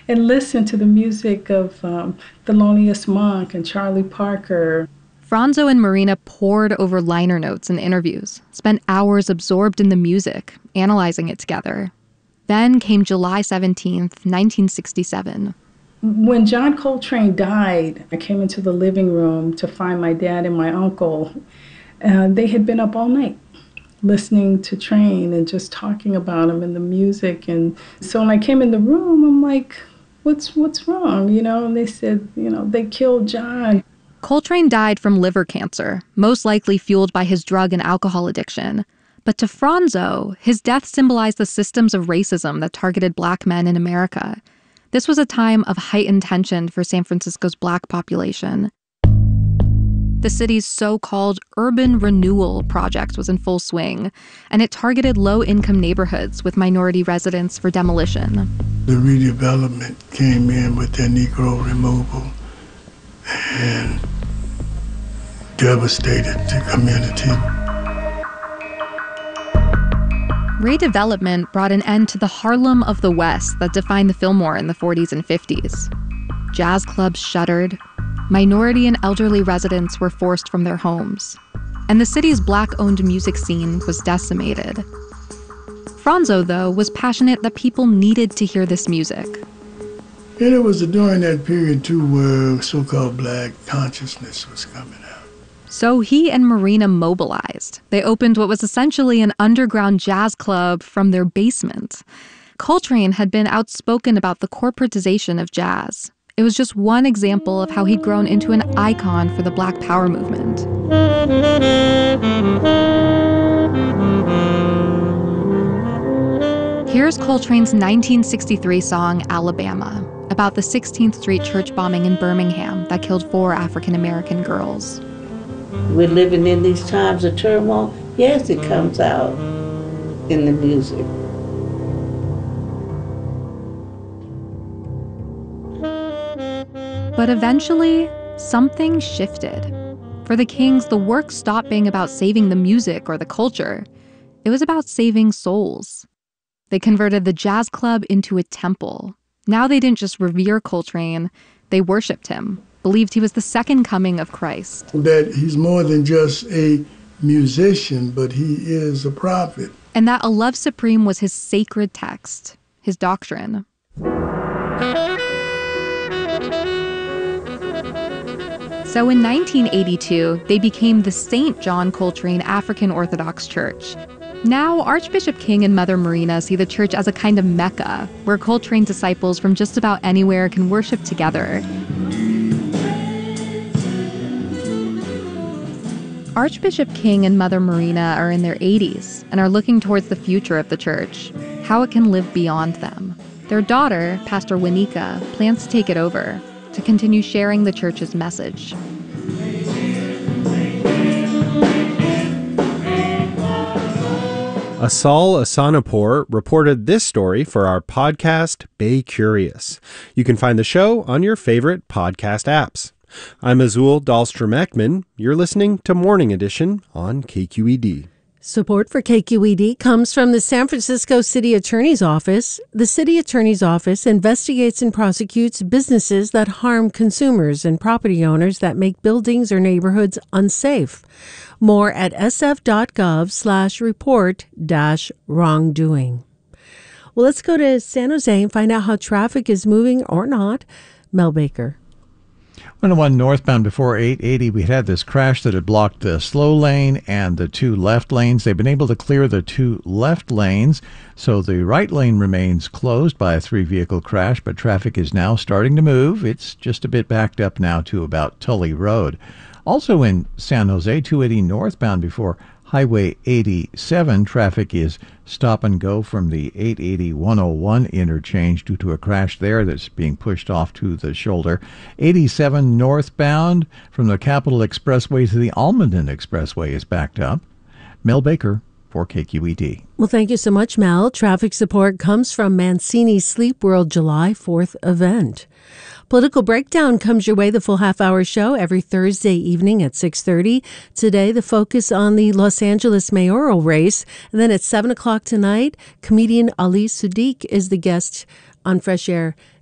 and listen to the music of Thelonious Monk and Charlie Parker. Franzo and Marina pored over liner notes and interviews, spent hours absorbed in the music, analyzing it together. Then came July 17th, 1967. When John Coltrane died, I came into the living room to find my dad and my uncle. They had been up all night listening to Train and just talking about him and the music. And so when I came in the room, I'm like, what's wrong? And they said, they killed John. Coltrane died from liver cancer, most likely fueled by his drug and alcohol addiction. But to Franzo, his death symbolized the systems of racism that targeted Black men in America. This was a time of heightened tension for San Francisco's Black population. The city's so-called urban renewal project was in full swing, and it targeted low-income neighborhoods with minority residents for demolition. The redevelopment came in with their Negro removal and devastated the community. Redevelopment brought an end to the Harlem of the West that defined the Fillmore in the 40s and 50s. Jazz clubs shuttered, minority and elderly residents were forced from their homes, and the city's Black-owned music scene was decimated. Franzo, though, was passionate that people needed to hear this music. And it was during that period, too, where so-called Black consciousness was coming out. So he and Marina mobilized. They opened what was essentially an underground jazz club from their basement. Coltrane had been outspoken about the corporatization of jazz. It was just one example of how he'd grown into an icon for the Black Power movement. Here's Coltrane's 1963 song, Alabama, about the 16th Street church bombing in Birmingham that killed 4 African-American girls. We're living in these times of turmoil. Yes, it comes out in the music. But eventually, something shifted. For the Kings, the work stopped being about saving the music or the culture. It was about saving souls. They converted the jazz club into a temple. Now they didn't just revere Coltrane, they worshipped him, believed he was the second coming of Christ. That he's more than just a musician, but he is a prophet. And that a love supreme was his sacred text, his doctrine. So in 1982, they became the St. John Coltrane African Orthodox Church. Now, Archbishop King and Mother Marina see the church as a kind of Mecca, where Coltrane disciples from just about anywhere can worship together. Archbishop King and Mother Marina are in their 80s and are looking towards the future of the church, how it can live beyond them. Their daughter, Pastor Winika, plans to take it over, to continue sharing the church's message. Asal Asanopour reported this story for our podcast, Bay Curious. You can find the show on your favorite podcast apps. I'm Azul Dahlstrom-Ekman. You're listening to Morning Edition on KQED. Support for KQED comes from the San Francisco City Attorney's Office. The City Attorney's Office investigates and prosecutes businesses that harm consumers and property owners that make buildings or neighborhoods unsafe. More at sf.gov/report-wrongdoing. Well, let's go to San Jose and find out how traffic is moving or not. Mel Baker. 101 northbound before 880, we had this crash that had blocked the slow lane and the 2 left lanes. They've been able to clear the 2 left lanes, so the right lane remains closed by a 3-vehicle crash, but traffic is now starting to move. It's just a bit backed up now to about Tully Road. Also in San Jose, 280 northbound before Highway 87, traffic is stop and go from the 880-101 interchange due to a crash there that's being pushed off to the shoulder. 87 northbound from the Capitol Expressway to the Almaden Expressway is backed up. Mel Baker for KQED. Well, thank you so much, Mel. Traffic support comes from Mancini's Sleep World July 4th event. Political Breakdown comes your way, the full half-hour show, every Thursday evening at 6:30. Today, the focus on the Los Angeles mayoral race. And then at 7 o'clock tonight, comedian Ali Sadiq is the guest on Fresh Air